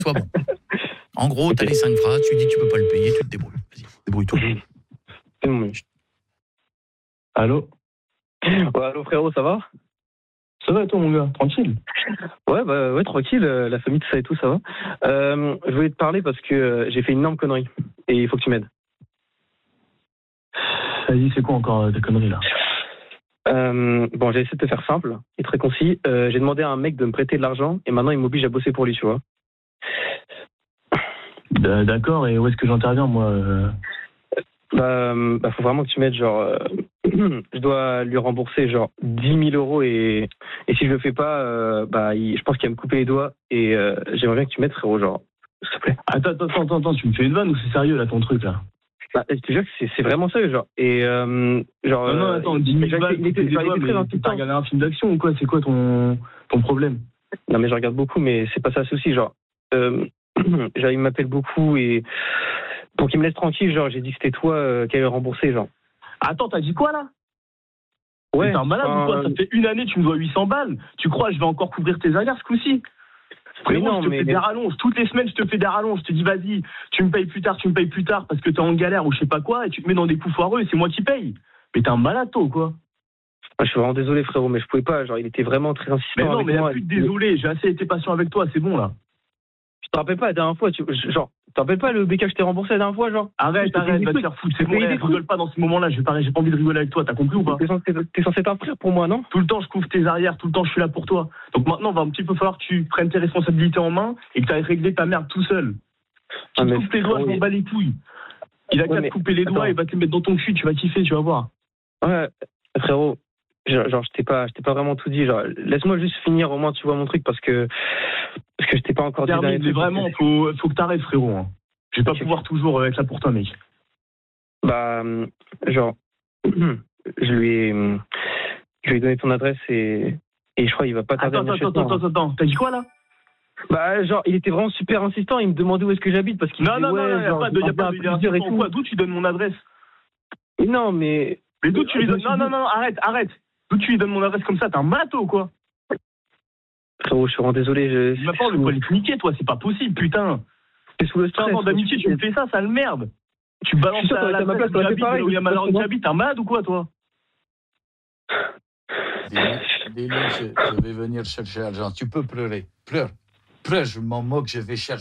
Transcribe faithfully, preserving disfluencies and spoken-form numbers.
Sois bon. En gros, t'as les cinq phrases, tu dis que tu peux pas le payer, tu te débrouilles. Vas-y, débrouille-toi. C'est bon. Allô ouais, allô frérot, ça va? Ça va et toi mon gars, tranquille? Ouais, bah ouais, tranquille, euh, la famille, tout ça et tout, ça va. Euh, je voulais te parler parce que euh, j'ai fait une énorme connerie et il faut que tu m'aides. Vas-y, c'est quoi encore euh, ta connerie là? Euh, bon, j'ai essayé de te faire simple et très concis. Euh, j'ai demandé à un mec de me prêter de l'argent et maintenant il m'oblige à bosser pour lui, tu vois. D'accord, et où est-ce que j'interviens moi euh... Bah, bah, faut vraiment que tu m'aides, genre, euh, je dois lui rembourser, genre, dix mille euros et, et si je le fais pas, euh, bah, il, je pense qu'il va me couper les doigts et euh, j'aimerais bien que tu m'aides, frérot, genre, s'il te plaît. Attends, attends, attends, attends, tu me fais une vanne ou c'est sérieux, là, ton truc, là? Bah, je te jure que c'est, c'est vraiment sérieux, genre, et, euh, genre... Non, non, attends, dix mille balles, il était, il était très insistant. T'as regardé un film d'action ou quoi? C'est quoi ton, ton problème? Non, mais je regarde beaucoup, mais c'est pas ça le souci, genre, euh, genre, il m'appelle beaucoup et... Pour qu'il me laisse tranquille, genre, j'ai dit que c'était toi euh, qui allais rembourser, genre. Attends, t'as dit quoi, là? Ouais. T'es un malade ou quoi? Ça fait une année, tu me dois huit cents balles. Tu crois, je vais encore couvrir tes arrières ce coup-ci? Frérot, non, je te mais... fais des rallonges. Toutes les semaines, je te fais des rallonges. Je te dis, vas-y, tu me payes plus tard, tu me payes plus tard parce que t'es en galère ou je sais pas quoi et tu te mets dans des coups foireux et c'est moi qui paye. Mais t'es un malade, toi, ou quoi? Je suis vraiment désolé, frérot, mais je pouvais pas. Genre, il était vraiment très insistant. Mais non, avec mais moi. Y'a plus de désolé. J'ai assez été patient avec toi, c'est bon, là. Je te rappelle pas la dernière fois, tu... genre, tu te rappelles pas le B K que je t'ai remboursé la dernière fois, genre? Arrête, arrête, va te faire foutre, c'est bon, je rigole pas dans ces moments-là, j'ai pas, j'ai pas envie de rigoler avec toi, t'as compris ou pas? T'es censé, t'es censé être un frère pour moi, non? Tout le temps, je couvre tes arrières, tout le temps, je suis là pour toi. Donc maintenant, va un petit peu falloir que tu prennes tes responsabilités en main et que tu ailles régler ta merde tout seul. Tu ah, te coupes tes doigts, je m'en bats les couilles. Il a qu'à ouais, te couper les doigts, il va te les mettre dans ton cul, tu vas kiffer, tu vas voir. Ouais, frérot. Genre, genre, je t'ai pas, je t'ai pas vraiment tout dit. Genre, laisse-moi juste finir au moins, tu vois mon truc, parce que, parce que je t'ai pas encore dit. Mais trucs, vraiment, que... faut, faut que t'arrêtes, frérot. Hein. Je vais pas okay. pouvoir toujours être là pour toi, mec. Bah, genre, je lui ai, je lui ai donné ton adresse et, et je crois qu'il va pas tarder. Attends, à attends, attends, attends, attends, t'as dit quoi là? Bah, genre, il était vraiment super insistant. Il me demandait où est-ce que j'habite parce qu'il non, disait, non, ouais, non, non, genre, y a pas de, y a pas de, y a pas de, quoi. D'où tu donnes mon adresse? Non, mais. Mais d'où tu lui donnes? Non, non, non, arrête, arrête. D'où tu lui donnes mon adresse comme ça? T'es un mato, quoi? Frérot, je suis vraiment désolé. Je... Tu m'as pas envie de quoi les niquer, toi, c'est pas possible, putain. T'es sous le stress. Un an d'amitié, tu me fais ça, sale merde. Tu balances ça à la ma place, où il y a ma langue qui habite, t'es un malade ou quoi, toi? Dis-lui, je, je vais venir chercher l'argent. Tu peux pleurer. Pleure. Pleure, je m'en moque, je vais chercher.